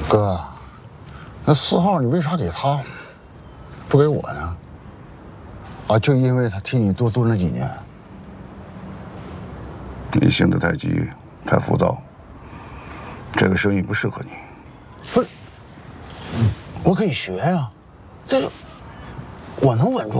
哥，那4号你为啥给他，不给我呢？啊，就因为他替你多蹲了几年。 你性子太急，太浮躁，这个生意不适合你。 不是，我可以学呀，这个我能稳住。